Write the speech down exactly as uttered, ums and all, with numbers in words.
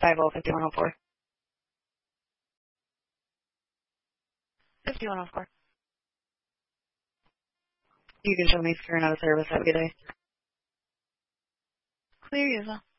five oh, five one oh four. fifty-one oh four. You can show me if you're out of service. Have a good day. Clear user.